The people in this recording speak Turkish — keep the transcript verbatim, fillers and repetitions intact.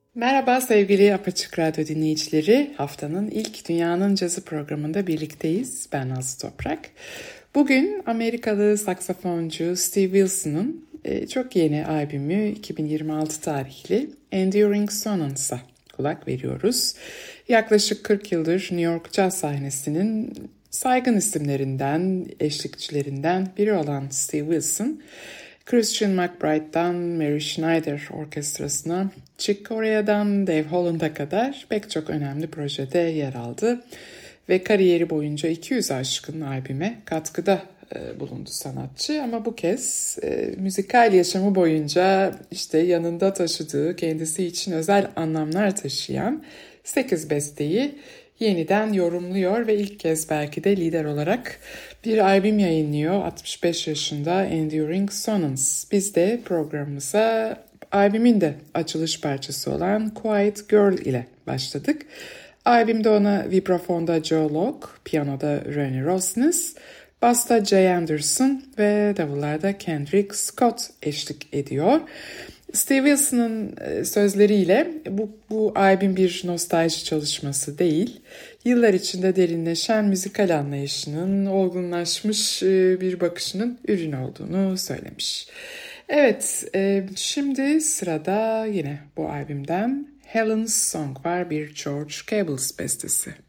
Merhaba sevgili Apaçık Radyo dinleyicileri. Haftanın ilk Dünyanın Cazı programında birlikteyiz. Ben Nazlı Toprak. Bugün Amerikalı saksafoncu Steve Wilson'ın e, çok yeni albümü iki bin yirmi altı tarihli Enduring Sonance'a kulak veriyoruz. Yaklaşık kırk yıldır New York caz sahnesinin saygın isimlerinden, eşlikçilerinden biri olan Steve Wilson, Christian McBride'dan Mary Schneider Orkestrası'na, Chick Corea'dan Dave Holland'a kadar pek çok önemli projede yer aldı ve kariyeri boyunca iki yüz aşkın albüme katkıda e, bulundu sanatçı. Ama bu kez e, müzikal yaşamı boyunca işte yanında taşıdığı, kendisi için özel anlamlar taşıyan sekiz besteyi yeniden yorumluyor ve ilk kez belki de lider olarak bir albüm yayınlıyor. altmış beş yaşında Enduring Sonance. Biz de programımıza albümün de açılış parçası olan Quiet Girl ile başladık. Albümde ona vibrafonda Joe Locke, piyanoda Ronnie Rosnes, basta Jay Anderson ve davullarda Kendrick Scott eşlik ediyor. Steve Wilson'ın sözleriyle bu, bu albüm bir nostalji çalışması değil, yıllar içinde derinleşen müzikal anlayışının, olgunlaşmış bir bakışının ürünü olduğunu söylemiş. Evet, şimdi sırada yine bu albümden Helen's Song var, bir George Cables bestesi.